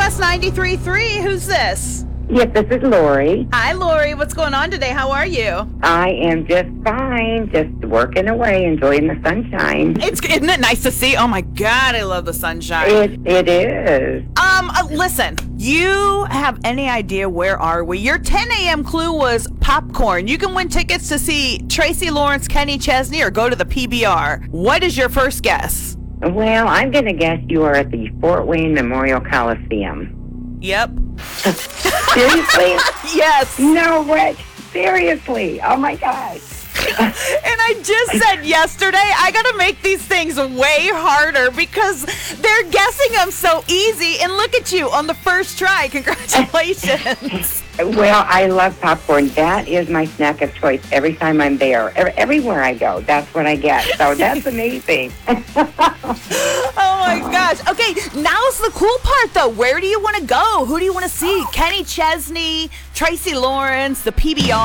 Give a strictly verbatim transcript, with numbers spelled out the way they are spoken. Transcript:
S ninety-three point three. Who's this? Yes, this is Lori. Hi, Lori. What's going on today? How are you? I am just fine, just working away, enjoying the sunshine. It's isn't it nice to see? Oh my God, I love the sunshine. It it is. Um, uh, listen. You have any idea where are we? Your ten a.m. clue was popcorn. You can win tickets to see Tracy Lawrence, Kenny Chesney, or go to the P B R. What is your first guess? Well, I'm going to guess you are at the Fort Wayne Memorial Coliseum. Yep. Seriously? Yes. No way. Seriously. Oh, my gosh. And I just said yesterday, I got to make these things way harder because they're guessing them so easy. And look at you on the first try. Congratulations. Well, I love popcorn. That is my snack of choice every time I'm there. Everywhere I go, that's what I get. So that's amazing. Oh, my gosh. Okay, now's the cool part, though. Where do you want to go? Who do you want to see? Kenny Chesney, Tracy Lawrence, the P B R?